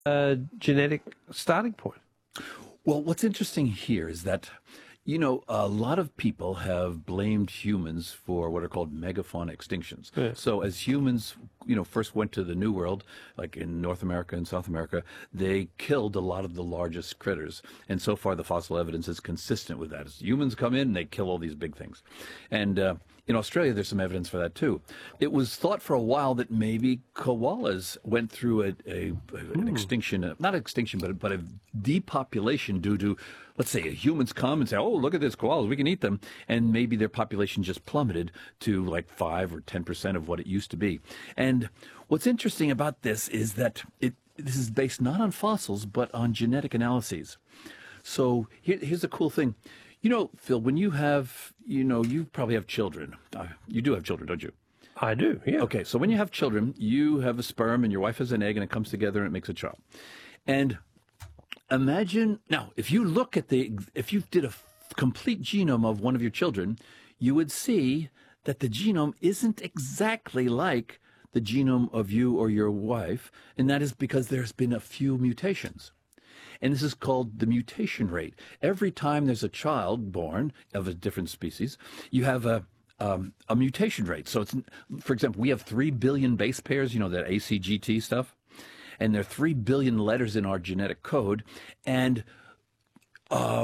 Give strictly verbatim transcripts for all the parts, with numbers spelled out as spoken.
uh, genetic starting point? Well, what's interesting here is that, you know, a lot of people have blamed humans for what are called megafauna extinctions. Yeah. So as humans, you know, first went to the New World, like in North America and South America, they killed a lot of the largest critters. And so far, the fossil evidence is consistent with that. As humans come in, they kill all these big things. And uh, in Australia, there's some evidence for that, too. It was thought for a while that maybe koalas went through a, a, an extinction, uh, not extinction, but, but a depopulation due to, let's say, humans come and say, oh, look at this koalas, we can eat them. And maybe their population just plummeted to like five or ten percent of what it used to be. And what's interesting about this is that it this is based not on fossils, but on genetic analyses. So here, here's a cool thing. You know, Phil, when you have, you know, you probably have children. Uh, you do have children, don't you? I do, yeah. Okay, so when you have children, you have a sperm and your wife has an egg and it comes together and it makes a child. And imagine, now, if you look at the, if you did a f- complete genome of one of your children, you would see that the genome isn't exactly like the genome of you or your wife, and that is because there's been a few mutations. And this is called the mutation rate. Every time there's a child born of a different species, you have a um, a mutation rate. So it's, for example, we have three billion base pairs, you know, that A C G T stuff, and there are three billion letters in our genetic code, and uh,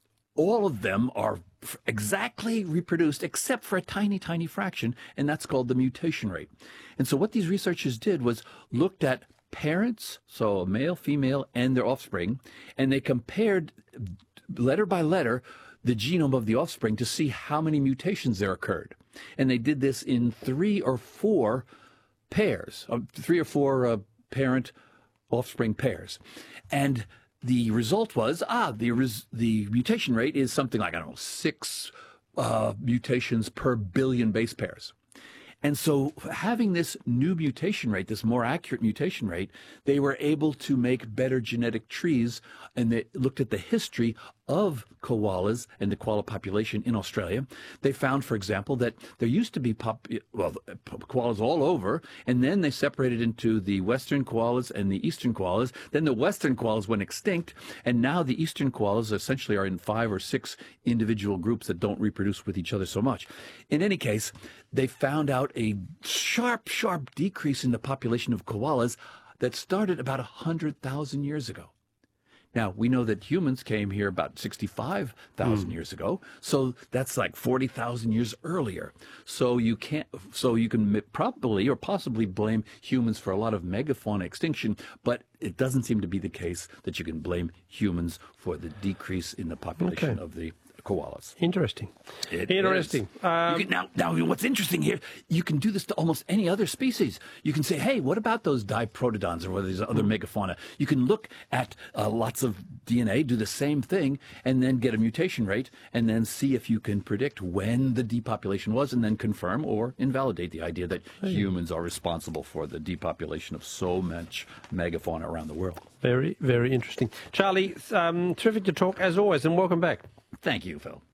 all of them are exactly reproduced except for a tiny, tiny fraction, and that's called the mutation rate. And so what these researchers did was looked at parents, so a male, female, and their offspring, and they compared letter by letter the genome of the offspring to see how many mutations there occurred. And they did this in three or four pairs, uh, three or four uh, parent offspring pairs. And the result was, ah, the res- the mutation rate is something like, I don't know, six uh, mutations per billion base pairs. And so having this new mutation rate, this more accurate mutation rate, they were able to make better genetic trees, and they looked at the history of koalas and the koala population in Australia. They found, for example, that there used to be pop, well, koalas all over, and then they separated into the western koalas and the eastern koalas. Then the western koalas went extinct, and now the eastern koalas essentially are in five or six individual groups that don't reproduce with each other so much. In any case, they found out a sharp, sharp decrease in the population of koalas that started about one hundred thousand years ago. Now, we know that humans came here about sixty-five thousand mm. years ago, so that's like forty thousand years earlier. So you can't, so you can probably or possibly blame humans for a lot of megafauna extinction, but it doesn't seem to be the case that you can blame humans for the decrease in the population okay. of the koalas. Interesting. It Interesting. Um, you can, now, now, what's interesting here, you can do this to almost any other species. You can say, hey, what about those diprotodons or what are these other mm. megafauna? You can look at uh, lots of D N A, do the same thing, and then get a mutation rate, and then see if you can predict when the depopulation was, and then confirm or invalidate the idea that hey. humans are responsible for the depopulation of so much megafauna around the world. Very, very interesting. Charlie, um, terrific to talk as always, and welcome back. Thank you, Phil.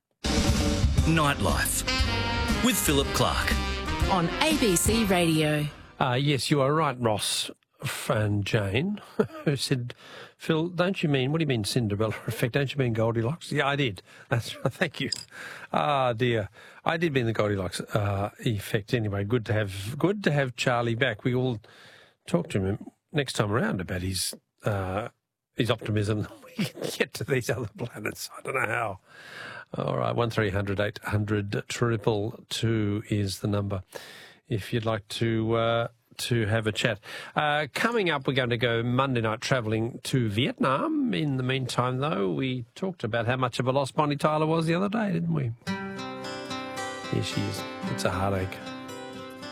Nightlife with Philip Clark on A B C Radio. Uh, yes, you are right, Ross and Jane, who said, Phil, don't you mean, what do you mean Cinderella effect? Don't you mean Goldilocks? Yeah, I did. That's right. Thank you. Ah, dear. I did mean the Goldilocks uh, effect. Anyway, good to have good to have Charlie back. We all talk to him next time around about his uh, his optimism. We can get to these other planets. I don't know how. All right, one three hundred eight hundred triple two is the number if you'd like to uh, to have a chat. Uh, coming up, we're going to go Monday night travelling to Vietnam. In the meantime, though, we talked about how much of a loss Bonnie Tyler was the other day, didn't we? Here she is. It's a heartache.